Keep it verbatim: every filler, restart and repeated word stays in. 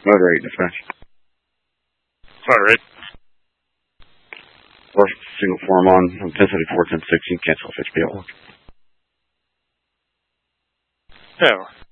Motor eight, dispatch. Motor eight. First single form on ten seventy-four, ten sixteen, cancel F H P at work. Yeah.